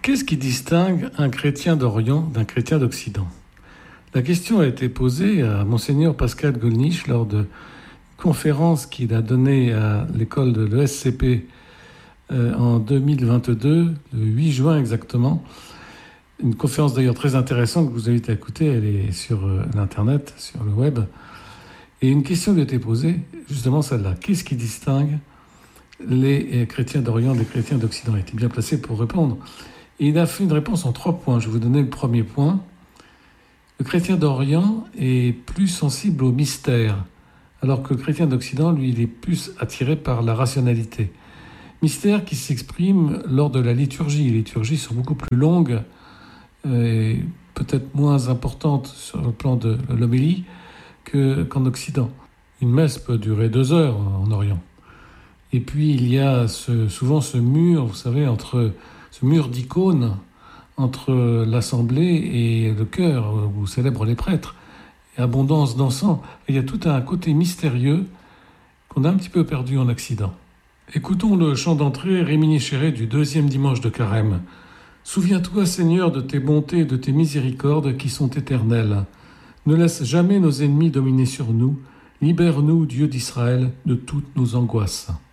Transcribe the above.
Qu'est-ce qui distingue un chrétien d'Orient d'un chrétien d'Occident? La question a été posée à Monseigneur Pascal Gollnisch lors de conférence qu'il a donnée à l'école de l'ESCP en 2022, le 8 juin exactement. Une conférence d'ailleurs très intéressante que je vous invite à écouter, elle est sur l'internet, sur le web. Et une question lui a été posée, justement celle-là. Qu'est-ce qui distingue les chrétiens d'Orient des chrétiens d'Occident? Il était bien placé pour répondre. Et il a fait une réponse en 3 points. Je vais vous donner le premier point. Le chrétien d'Orient est plus sensible au mystère, alors que le chrétien d'Occident, lui, il est plus attiré par la rationalité. Mystère qui s'exprime lors de la liturgie. Les liturgies sont beaucoup plus longues et peut-être moins importantes sur le plan de l'homélie qu'en Occident. Une messe peut durer 2 heures en Orient. Et puis il y a souvent ce mur, vous savez, ce mur d'icônes entre l'assemblée et le chœur où célèbrent les prêtres. Et abondance d'encens. Il y a tout un côté mystérieux qu'on a un petit peu perdu en Occident. Écoutons le chant d'entrée réminiscéré du 2e dimanche de Carême. Souviens-toi, Seigneur, de tes bontés et de tes miséricordes qui sont éternelles. Ne laisse jamais nos ennemis dominer sur nous. Libère-nous, Dieu d'Israël, de toutes nos angoisses.